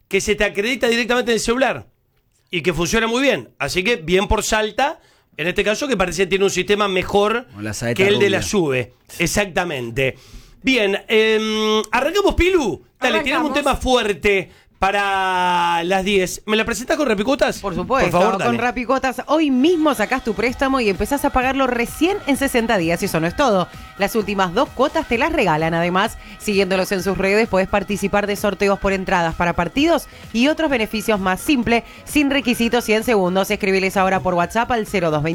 que se te acredita directamente en el celular y que funciona muy bien. Así que bien por Salta, en este caso, que parece que tiene un sistema mejor que el de la SUBE. Exactamente. Bien, arrancamos, Pilu. Dale, tenemos un tema fuerte para las 10. ¿Me la presentás con Rapicuotas? Por supuesto, por favor, con Rapicuotas. Hoy mismo sacás tu préstamo y empezás a pagarlo recién en 60 días. Y eso no es todo. Las últimas 2 cuotas te las regalan. Además, siguiéndolos en sus redes, podés participar de sorteos por entradas para partidos y otros beneficios más. Simple, sin requisitos y en segundos. Escribiles ahora por WhatsApp al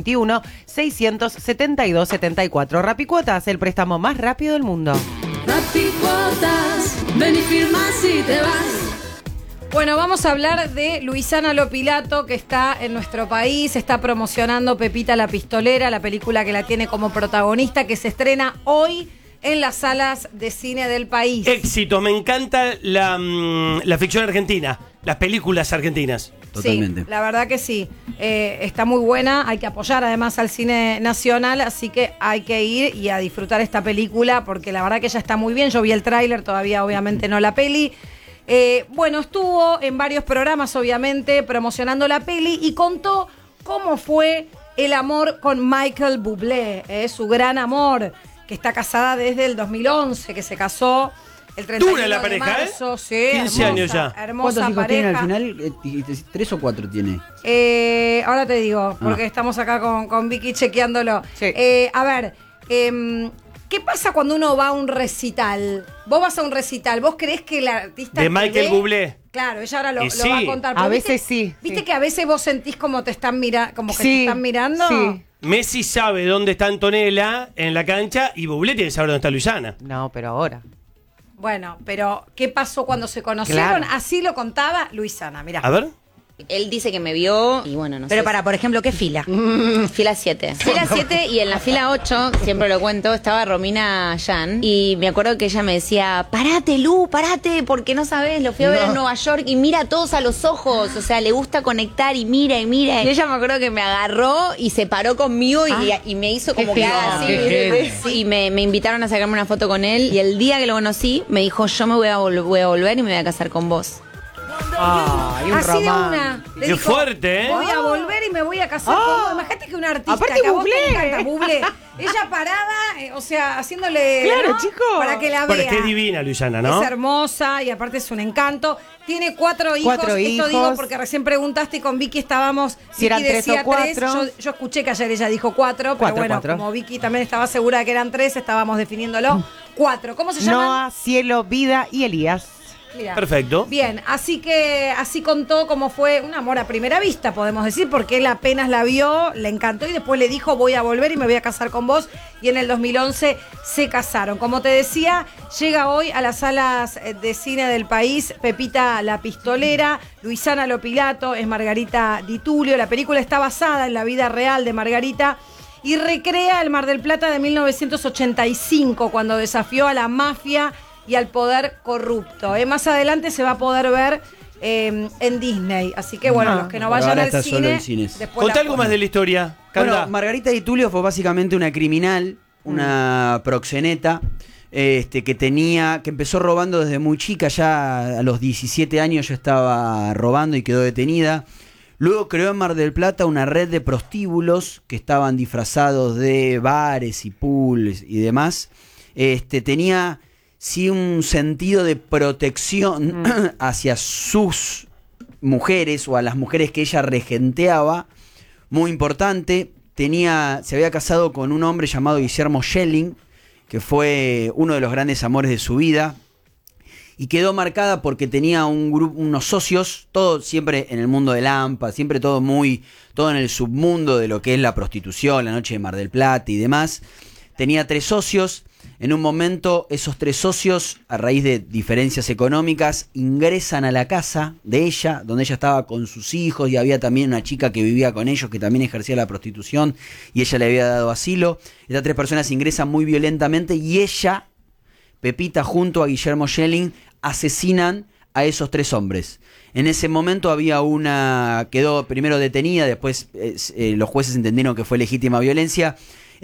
0221-672-74. Rapicuotas, el préstamo más rápido del mundo. Rapicuotas, ven y firma si te vas. Bueno, vamos a hablar de Luisana Lopilato, que está en nuestro país, está promocionando Pepita la Pistolera, la película que la tiene como protagonista, que se estrena hoy en las salas de cine del país. Éxito, me encanta la ficción argentina, las películas argentinas. Totalmente. Sí, la verdad que sí. Está muy buena, hay que apoyar además al cine nacional, así que hay que ir y a disfrutar esta película, porque la verdad que ella está muy bien. Yo vi el tráiler, todavía obviamente no la peli. Bueno, estuvo en varios programas, obviamente, promocionando la peli y contó cómo fue el amor con Michael Bublé, su gran amor, que está casada desde el 2011, que se casó el 31 Dura la de pareja, marzo, sí, 15 hermosa, años ya. Hermosa ¿Cuántos hijos pareja. tiene al final? ¿3 o 4 tiene? Ahora te digo, porque estamos acá con Vicky chequeándolo. Sí. A ver, ¿qué pasa cuando uno va a un recital? Vos vas a un recital, ¿vos creés que el artista De te Michael ve? Bublé. Claro, ella ahora lo Sí. va a contar. A pero veces viste, sí. ¿Viste Sí. que a veces vos sentís como te están mirando, como que Sí, te están mirando? sí. Messi sabe dónde está Antonella en la cancha y Bublé tiene que saber dónde está Luisana. No, pero ahora. Bueno, pero ¿qué pasó cuando se conocieron? Claro. Así lo contaba Luisana, mirá. A ver. Él dice que me vio y bueno, no sé. Pero para, por ejemplo, ¿qué fila? Fila 7. Fila 7 y en la fila 8, siempre lo cuento, estaba Romina Yan. Y me acuerdo que ella me decía, parate, Lu, parate, porque no sabes, lo fui a ver en Nueva York y mira a todos a los ojos. O sea, le gusta conectar y mira y mira. Y ella me acuerdo que me agarró y se paró conmigo y me hizo como que haga así. Sí, y me invitaron a sacarme una foto con él. Y el día que lo conocí, me dijo, yo me voy a volver y me voy a casar con vos. Ay, un Así de román. una. Le Qué dijo, fuerte, ¿eh? Voy a volver y me voy a casar con vos. Imagínate que un artista Aparte que a vos te Bublé. encanta, Bublé, ella parada, o sea, haciéndole, Claro, ¿no? chico. Para que la Pero vea. es que es divina, Luisana, ¿no? Es hermosa y aparte es un encanto. Tiene 4 hijos. 4 Esto hijos. digo porque recién preguntaste y con Vicky estábamos. Si eran Vicky 3 decía o 4. 3. Yo escuché que ayer ella dijo 4, pero 4, bueno, 4. como Vicky también estaba segura de que eran 3, estábamos definiéndolo. 4. ¿Cómo se llaman? Noah, Cielo, Vida y Elías. Mirá. Perfecto. Bien, así que así contó cómo fue un amor a primera vista, podemos decir, porque él apenas la vio, le encantó y después le dijo voy a volver y me voy a casar con vos, y en el 2011 se casaron. Como te decía, llega hoy a las salas de cine del país Pepita la Pistolera. Luisana Lopilato es Margarita Di Tulio. La película está basada en la vida real de Margarita y recrea el Mar del Plata de 1985, cuando desafió a la mafia y al poder corrupto. Más adelante se va a poder ver en Disney. Así que bueno, los que no vayan ahora al está solo cine, en cines. después Contá algo más de la historia, Canda. Bueno, Margarita Di Tulio fue básicamente una criminal, una proxeneta, que empezó robando desde muy chica, ya a los 17 años ya estaba robando y quedó detenida. Luego creó en Mar del Plata una red de prostíbulos que estaban disfrazados de bares y pools y demás. Tenía sí un sentido de protección hacia sus mujeres o a las mujeres que ella regenteaba, muy importante. Se había casado con un hombre llamado Guillermo Schelling, que fue uno de los grandes amores de su vida, y quedó marcada porque tenía unos socios, todo siempre en el mundo del AMPA, siempre todo en el submundo de lo que es la prostitución, la noche de Mar del Plata y demás. Tenía 3 socios. En un momento, esos 3 socios, a raíz de diferencias económicas, ingresan a la casa de ella, donde ella estaba con sus hijos, y había también una chica que vivía con ellos, que también ejercía la prostitución, y ella le había dado asilo. Estas 3 personas ingresan muy violentamente, y ella, Pepita, junto a Guillermo Schelling, asesinan a esos 3 hombres. En ese momento quedó primero detenida, después los jueces entendieron que fue legítima violencia.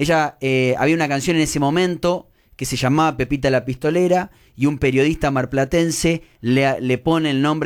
Había una canción en ese momento que se llamaba Pepita la Pistolera, y un periodista marplatense le pone el nombre